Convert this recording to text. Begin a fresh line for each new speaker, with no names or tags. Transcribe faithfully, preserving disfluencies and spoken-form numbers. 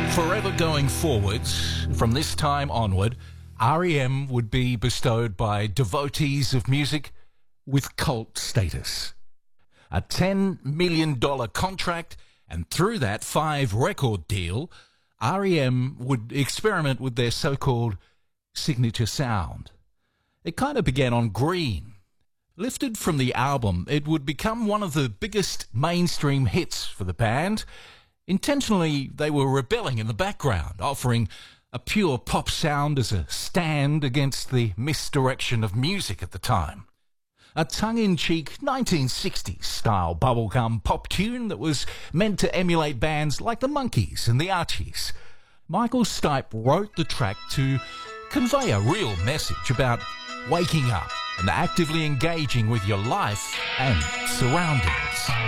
Forever going forwards, from this time onward, R E M would be bestowed by devotees of music with cult status. A ten million dollars contract, and through that five-record deal, R E M would experiment with their so-called signature sound. It kind of began on Green. Lifted from the album, it would become one of the biggest mainstream hits for the band. Intentionally, they were rebelling in the background, offering a pure pop sound as a stand against the misdirection of music at the time. A tongue-in-cheek nineteen sixties style bubblegum pop tune that was meant to emulate bands like the Monkees and the Archies. Michael Stipe wrote the track to convey a real message about waking up and actively engaging with your life and surroundings.